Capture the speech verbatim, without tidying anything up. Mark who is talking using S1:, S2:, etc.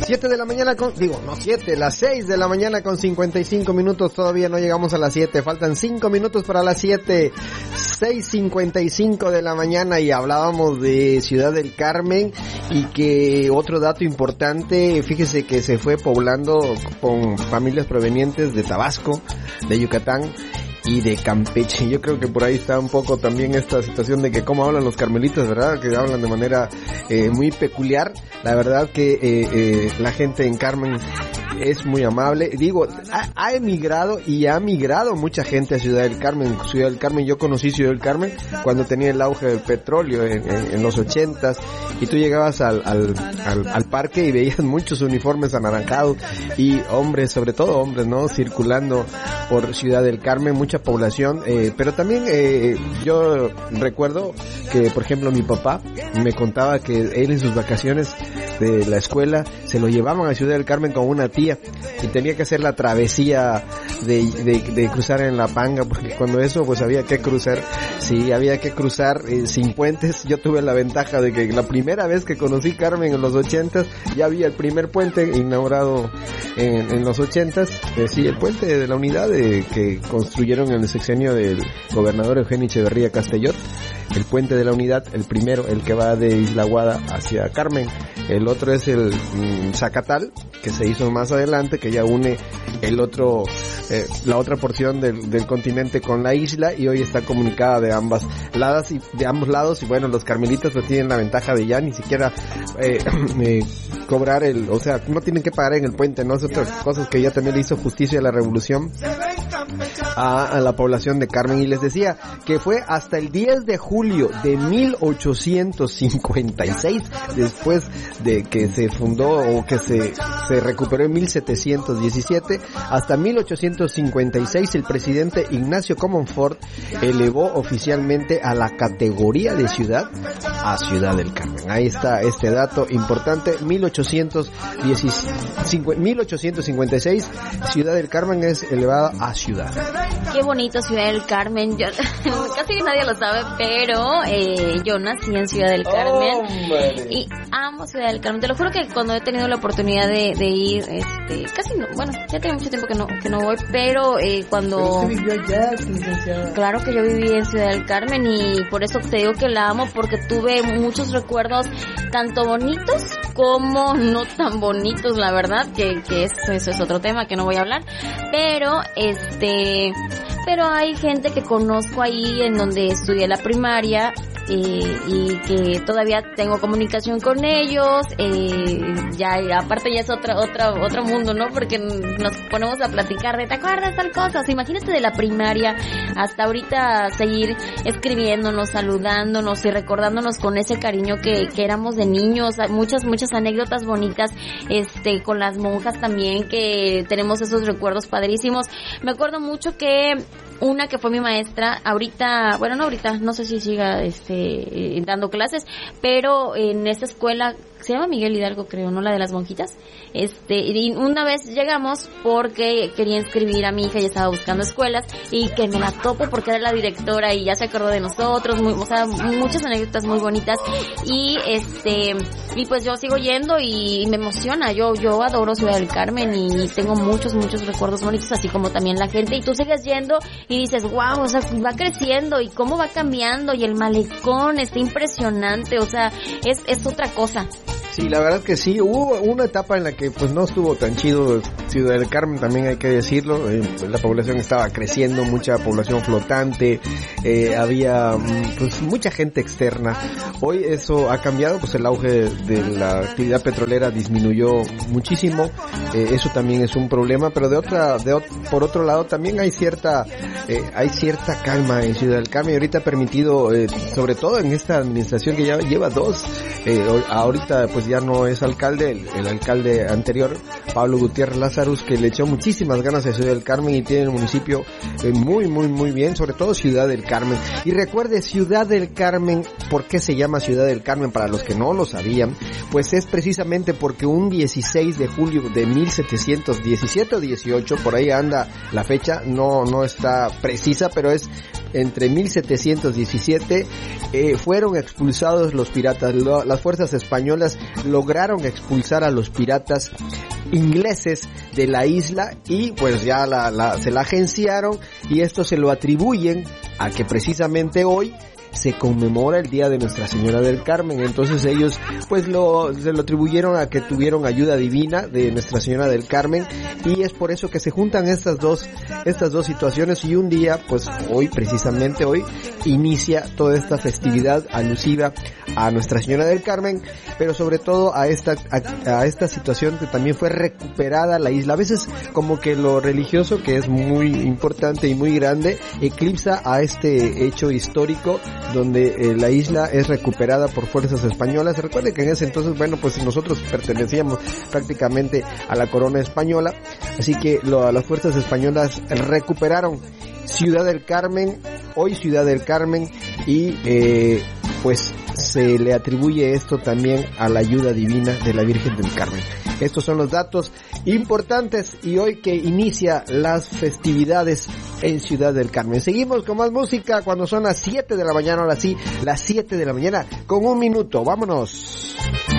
S1: siete de la mañana con, digo, no siete, las seis de la mañana con cincuenta y cinco minutos, todavía no llegamos a las siete, faltan cinco minutos para las siete, seis cincuenta y cinco de la mañana y hablábamos de Ciudad del Carmen y que otro dato importante, fíjese que se fue poblando con familias provenientes de Tabasco, de Yucatán y de Campeche. Yo creo que por ahí está un poco también esta situación de que cómo hablan los carmelitas, ¿verdad? Que hablan de manera eh, muy peculiar. La verdad que eh, eh, la gente en Carmen es muy amable. Digo, ha, ha emigrado y ha migrado mucha gente a Ciudad del Carmen. Ciudad del Carmen, yo conocí Ciudad del Carmen cuando tenía el auge del petróleo en, en, en los ochentas y tú llegabas al, al, al, al parque y veías muchos uniformes anaranjados y hombres, sobre todo hombres, ¿no? Circulando por Ciudad del Carmen, mucha población, eh, pero también eh, yo recuerdo que, por ejemplo, mi papá me contaba que él en sus vacaciones de la escuela se lo llevaban a Ciudad del Carmen con una tía y tenía que hacer la travesía de, de, de cruzar en la panga, porque cuando eso pues había que cruzar, sí, había que cruzar eh, sin puentes. Yo tuve la ventaja de que la primera vez que conocí Carmen en los ochentas, ya había el primer puente inaugurado en, en los ochentas, eh, sí, el puente de la unidad eh, que construyeron en el sexenio del gobernador Eugenio Echeverría Castellot. El puente de la unidad, el primero, el que va de Isla Guada hacia Carmen. El otro es el mmm, Zacatal, que se hizo más adelante, que ya une el otro, eh, la otra porción del, del continente con la isla y hoy está comunicada de ambas lados y de ambos lados. Y bueno, los carmelitas pues tienen la ventaja de ya ni siquiera eh, eh, cobrar el, o sea, no tienen que pagar en el puente, ¿no? Es otras cosas que ya también le hizo justicia a la revolución a, a la población de Carmen. Y les decía que fue hasta el diez de julio de mil ochocientos cincuenta y seis, después de que se fundó o que se, se recuperó en mil setecientos diecisiete, hasta mil ochocientos cincuenta y seis el presidente Ignacio Comonfort elevó oficialmente a la categoría de ciudad a Ciudad del Carmen. Ahí está este dato importante, mil ochocientos cincuenta y seis, Ciudad del Carmen es elevada a ciudad.
S2: Qué bonito Ciudad del Carmen. Yo, casi nadie lo sabe, pero eh, yo nací en Ciudad del Carmen oh, y amo Ciudad del Carmen. Te lo juro que cuando he tenido la oportunidad de, de ir, este, casi no, bueno, ya tiene mucho tiempo que no que no voy, pero eh, cuando...
S1: Pero usted vivió allá, licenciada.
S2: Claro que yo viví en Ciudad del Carmen y por eso te digo que la amo, porque tuve muchos recuerdos tanto bonitos como no tan bonitos, la verdad, que, que eso, eso es otro tema que no voy a hablar, pero este... pero hay gente que conozco ahí en donde estudié la primaria eh, y que todavía tengo comunicación con ellos, eh, ya aparte ya es otra, otra, otro mundo, ¿no? Porque nos ponemos a platicar de, ¿te acuerdas tal cosa? O sea, imagínate de la primaria hasta ahorita seguir escribiéndonos, saludándonos y recordándonos con ese cariño que, que éramos de niños, muchas, muchas anécdotas bonitas, este, con las monjas también, que tenemos esos recuerdos padrísimos. Me acuerdo mucho que una que fue mi maestra, ahorita, bueno, no ahorita, no sé si siga este eh, dando clases, pero en esta escuela, se llama Miguel Hidalgo, creo, ¿no? La de las monjitas. Este, y una vez llegamos porque quería inscribir a mi hija y estaba buscando escuelas y que me la topo porque era la directora y ya se acordó de nosotros, muy, o sea, muchas anécdotas muy bonitas y este, y pues yo sigo yendo y me emociona. Yo, yo adoro Ciudad del Carmen y tengo muchos, muchos recuerdos bonitos, así como también la gente, y tú sigues yendo y dices, wow, o sea, va creciendo y cómo va cambiando y el malecón está impresionante, o sea, es, es otra cosa.
S1: Sí, la verdad que sí, hubo una etapa en la que pues no estuvo tan chido Ciudad del Carmen, también hay que decirlo, eh, la población estaba creciendo, mucha población flotante, eh, había pues mucha gente externa. Hoy eso ha cambiado, pues el auge de, de la actividad petrolera disminuyó muchísimo, eh, eso también es un problema, pero de otra, de por otro lado también hay cierta, eh, hay cierta calma en Ciudad del Carmen y ahorita ha permitido, eh, sobre todo en esta administración que ya lleva dos, eh, ahorita pues ya no es alcalde, el, el alcalde anterior, Pablo Gutiérrez Lazarus, que le echó muchísimas ganas a Ciudad del Carmen y tiene un municipio eh, muy, muy, muy bien, sobre todo Ciudad del Carmen. Y recuerde, Ciudad del Carmen, ¿por qué se llama Ciudad del Carmen? Para los que no lo sabían, pues es precisamente porque un dieciséis de julio de mil setecientos diecisiete o dieciocho, por ahí anda la fecha, no, no está precisa, pero es entre mil setecientos diecisiete, eh, fueron expulsados los piratas, lo, las fuerzas españolas lograron expulsar a los piratas ingleses de la isla y pues ya la, la, se la agenciaron, y esto se lo atribuyen a que precisamente hoy se conmemora el día de Nuestra Señora del Carmen. Entonces ellos pues lo, se lo atribuyeron a que tuvieron ayuda divina de Nuestra Señora del Carmen, y es por eso que se juntan estas dos, estas dos situaciones, y un día, pues hoy, precisamente hoy, inicia toda esta festividad alusiva a Nuestra Señora del Carmen, pero sobre todo a esta, a, a esta situación que también fue recuperada la isla. A veces como que lo religioso, que es muy importante y muy grande, eclipsa a este hecho histórico donde eh, la isla es recuperada por fuerzas españolas. Recuerden que en ese entonces, bueno, pues nosotros pertenecíamos prácticamente a la corona española, así que lo, las fuerzas españolas recuperaron Ciudad del Carmen, hoy Ciudad del Carmen, y eh, pues se le atribuye esto también a la ayuda divina de la Virgen del Carmen. Estos son los datos importantes, y hoy que inicia las festividades en Ciudad del Carmen. Seguimos con más música cuando son las siete de la mañana, ahora sí, las siete de la mañana con un minuto. Vámonos.